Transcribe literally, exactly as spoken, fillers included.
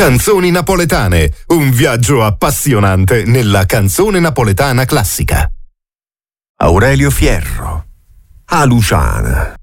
Canzoni napoletane, un viaggio appassionante nella canzone napoletana classica. Aurelio Fierro, A Luciana.